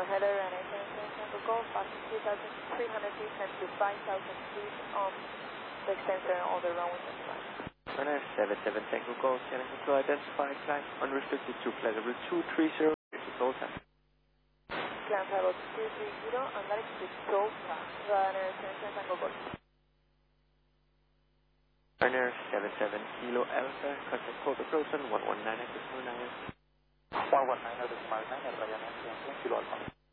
Heather and Tango Golf, passing 2,300 feet and to 5,000 feet on the extension on the runway 25. Runner 77 Tango Golf, getting to identify climb unrestricted to flight level 230, this is Delta. Climb level 230, and that is to Delta, runner 77 Tango Golf. Runner 77 Kilo Alpha, contact code approach on 119 at 119 at 9, Ryanair, Kilo Alpha.